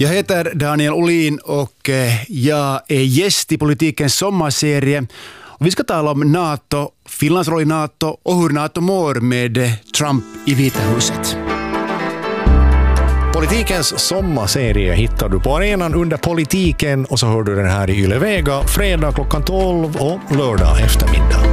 Jag heter Daniel Olin och jag är gäst i Politikens sommarserie. Och vi ska tala om NATO, Finlands roll i NATO och hur NATO mår med Trump i Vita huset. Politikens sommarserie hittar du på arenan under Politiken och så hör du den här i Yle Vega fredag klockan 12 och lördag eftermiddag.